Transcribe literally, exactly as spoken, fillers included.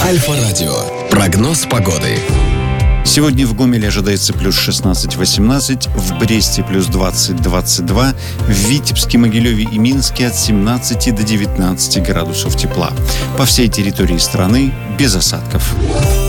Альфа-радио. Прогноз погоды. Сегодня в Гомеле ожидается плюс шестнадцать-восемнадцать, в Бресте плюс двадцать-двадцать два, в Витебске, Могилеве и Минске от семнадцати до девятнадцати градусов тепла. По всей территории страны без осадков.